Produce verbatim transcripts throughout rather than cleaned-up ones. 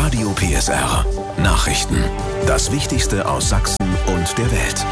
Radio P S R. Nachrichten. Das Wichtigste aus Sachsen und der Welt.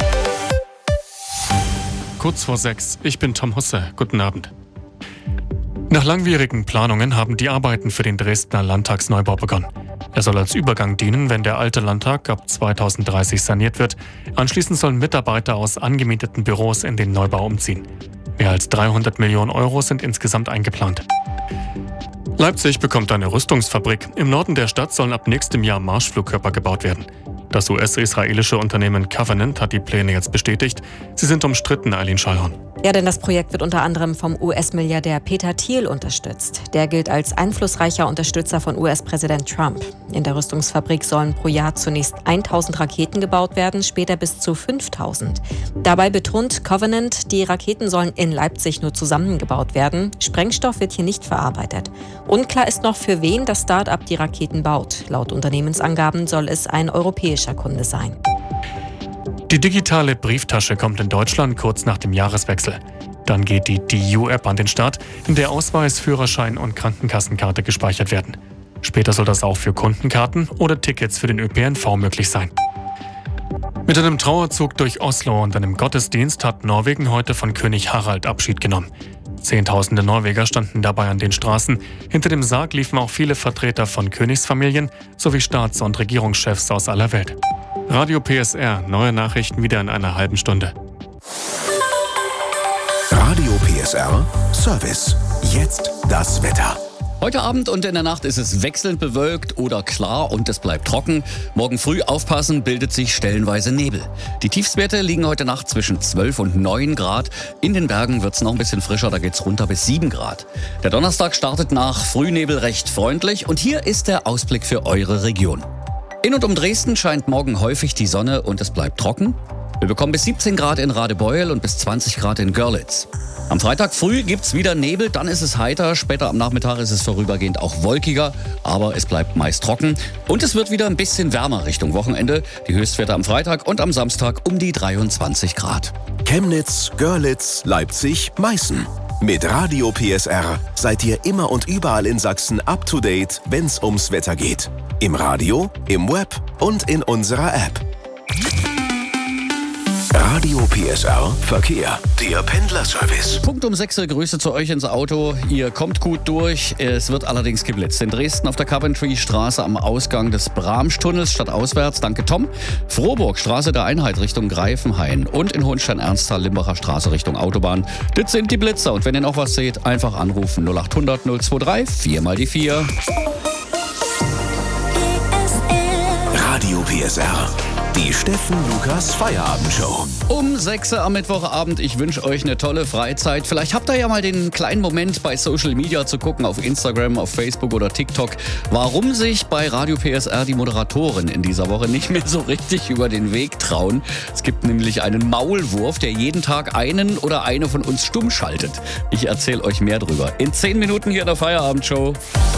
Kurz vor sechs. Ich bin Tom Husse. Guten Abend. Nach langwierigen Planungen haben die Arbeiten für den Dresdner Landtagsneubau begonnen. Er soll als Übergang dienen, wenn der alte Landtag ab zweitausenddreißig saniert wird. Anschließend sollen Mitarbeiter aus angemieteten Büros in den Neubau umziehen. Mehr als dreihundert Millionen Euro sind insgesamt eingeplant. Leipzig bekommt eine Rüstungsfabrik. Im Norden der Stadt sollen ab nächstem Jahr Marschflugkörper gebaut werden. Das U S-israelische Unternehmen Covenant hat die Pläne jetzt bestätigt. Sie sind umstritten, Eileen Schallhorn. Ja, denn das Projekt wird unter anderem vom U S-Milliardär Peter Thiel unterstützt. Der gilt als einflussreicher Unterstützer von U S-Präsident Trump. In der Rüstungsfabrik sollen pro Jahr zunächst tausend Raketen gebaut werden, später bis zu fünftausend. Dabei betont Covenant, die Raketen sollen in Leipzig nur zusammengebaut werden. Sprengstoff wird hier nicht verarbeitet. Unklar ist noch, für wen das Start-up die Raketen baut. Laut Unternehmensangaben soll es ein europäischer Kunde sein. Die digitale Brieftasche kommt in Deutschland kurz nach dem Jahreswechsel. Dann geht die D U-App an den Start, in der Ausweis, Führerschein und Krankenkassenkarte gespeichert werden. Später soll das auch für Kundenkarten oder Tickets für den Ö P N V möglich sein. Mit einem Trauerzug durch Oslo und einem Gottesdienst hat Norwegen heute von König Harald Abschied genommen. Zehntausende Norweger standen dabei an den Straßen. Hinter dem Sarg liefen auch viele Vertreter von Königsfamilien sowie Staats- und Regierungschefs aus aller Welt. Radio P S R, neue Nachrichten wieder in einer halben Stunde. Radio P S R Service. Jetzt das Wetter. Heute Abend und in der Nacht ist es wechselnd bewölkt oder klar und es bleibt trocken. Morgen früh aufpassen, bildet sich stellenweise Nebel. Die Tiefstwerte liegen heute Nacht zwischen zwölf und neun Grad. In den Bergen wird es noch ein bisschen frischer, da geht's runter bis sieben Grad. Der Donnerstag startet nach Frühnebel recht freundlich und hier ist der Ausblick für eure Region. In und um Dresden scheint morgen häufig die Sonne und es bleibt trocken. Wir bekommen bis siebzehn Grad in Radebeul und bis zwanzig Grad in Görlitz. Am Freitag früh gibt's wieder Nebel, dann ist es heiter. Später am Nachmittag ist es vorübergehend auch wolkiger, aber es bleibt meist trocken. Und es wird wieder ein bisschen wärmer Richtung Wochenende. Die Höchstwerte am Freitag und am Samstag um die dreiundzwanzig Grad. Chemnitz, Görlitz, Leipzig, Meißen. Mit Radio P S R seid ihr immer und überall in Sachsen up to date, wenn's ums Wetter geht. Im Radio, im Web und in unserer App. Radio P S R Verkehr, der Pendlerservice. Punkt um sechs Uhr, Grüße zu euch ins Auto. Ihr kommt gut durch. Es wird allerdings geblitzt. In Dresden auf der Coventry-Straße am Ausgang des Bramstunnels stadtauswärts. Danke, Tom. Frohburg, Straße der Einheit Richtung Greifenhain. Und in Hohenstein-Ernsthal-Limbacher Straße Richtung Autobahn. Das sind die Blitzer. Und wenn ihr noch was seht, einfach anrufen. null acht hundert null zweiundzwanzig, vier mal die vier. Radio P S R. Die Steffen Lukas Feierabendshow. Um sechs Uhr am Mittwochabend. Ich wünsche euch eine tolle Freizeit. Vielleicht habt ihr ja mal den kleinen Moment bei Social Media zu gucken, auf Instagram, auf Facebook oder TikTok, warum sich bei Radio P S R die Moderatoren in dieser Woche nicht mehr so richtig über den Weg trauen. Es gibt nämlich einen Maulwurf, der jeden Tag einen oder eine von uns stumm schaltet. Ich erzähle euch mehr drüber. In zehn Minuten hier in der Feierabendshow.